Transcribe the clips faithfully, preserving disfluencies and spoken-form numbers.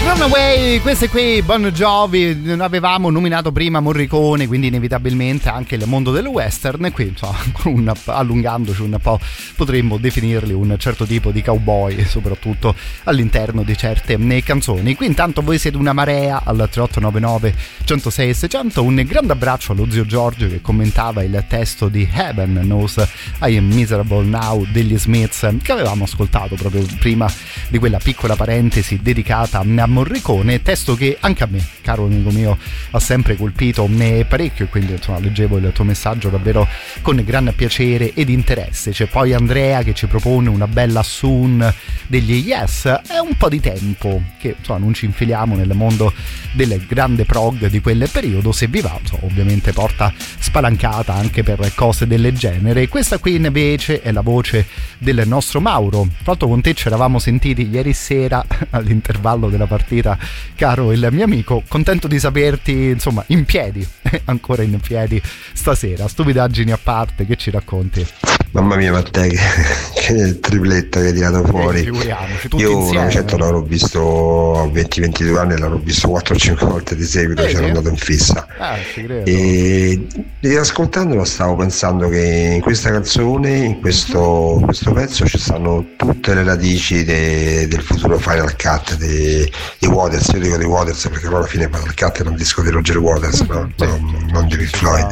Runaway, queste qui Bon Jovi. Non avevamo nominato prima Morricone, quindi inevitabilmente anche il mondo del western. Qui insomma, un, allungandoci un po' potremmo definirli un certo tipo di cowboy, soprattutto all'interno di certe canzoni. Qui intanto voi siete una marea al tre otto nove nove uno zero sei sei zero zero. Un grande abbraccio allo zio Giorgio che commentava il testo di Heaven Knows I Am Miserable Now degli Smiths, che avevamo ascoltato proprio prima di quella piccola parentesi dedicata a Morricone, testo che anche a me, caro amico mio, ha sempre colpito parecchio, e quindi insomma leggevo il tuo messaggio davvero con gran piacere ed interesse. C'è poi Andrea che ci propone una bella Soon degli Yes. È un po' di tempo che insomma non ci infiliamo nel mondo del grande prog di quel periodo, se vi va, insomma, ovviamente porta spalancata anche per cose del genere. Questa qui invece è la voce del nostro Mauro. Tra l'altro con te ci eravamo sentiti ieri sera all'intervallo della partita, caro il mio amico. Contento di saperti insomma in piedi, ancora in piedi stasera. Stupidaggini a parte, che ci racconti? Mamma mia Matteo, che, che tripletta che hai tirato fuori. Eh, io una certo l'avrò visto a venti ventidue anni, l'avrò visto quattro o cinque volte di seguito, eh, c'ero sì. andato in fissa. Ah, ci credo. E, e ascoltandolo stavo pensando che in questa canzone, in questo, questo pezzo ci stanno tutte le radici de, del futuro Final Cut di, di Waters. Io dico di Waters perché poi alla fine Final Cut era un disco di Roger Waters, no? Sì. No, non di Pink Floyd.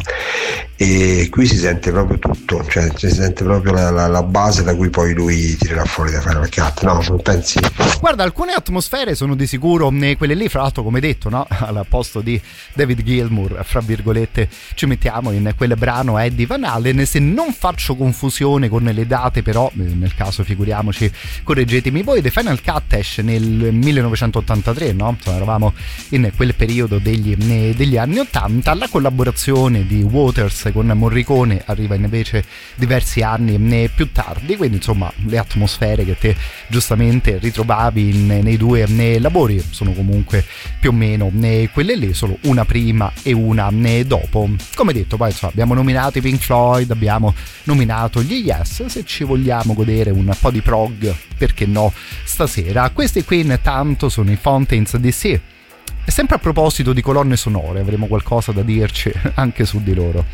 E qui si sente proprio tutto, cioè si sente proprio la, la, la base da cui poi lui tirerà fuori da Final Cut, no? Non pensi? Guarda, alcune atmosfere sono di sicuro quelle lì, fra l'altro come detto, no? Al posto di David Gilmour, fra virgolette, ci mettiamo in quel brano Eddie Van Halen. Se non faccio confusione con le date, però nel caso figuriamoci, correggetemi voi, The Final Cut esce nel millenovecentottantatré, no? Insomma, eravamo in quel periodo degli, degli anni ottanta. La collaborazione di Waters con Morricone arriva invece diversi anni più tardi, quindi insomma le atmosfere che te giustamente ritrovavi in, nei due nei lavori sono comunque più o meno quelle lì, solo una prima e una dopo. Come detto, poi insomma abbiamo nominato i Pink Floyd, abbiamo nominato gli Yes. Se ci vogliamo godere un po' di prog, perché no stasera? Questi qui intanto sono i Fountains D C. E sempre a proposito di colonne sonore, avremo qualcosa da dirci anche su di loro.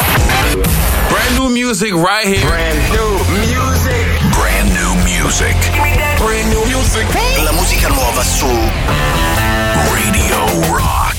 Brand new music right here. Brand new music. Brand new music. Brand new music. La musica nuova su Radio Rock.